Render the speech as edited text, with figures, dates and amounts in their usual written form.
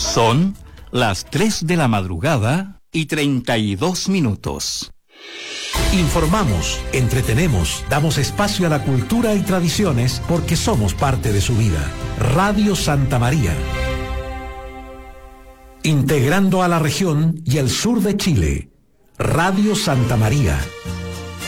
Son las 3 de la madrugada y 32 minutos. Informamos, entretenemos, damos espacio a la cultura y tradiciones porque somos parte de su vida. Radio Santa María. Integrando a la región y el sur de Chile. Radio Santa María.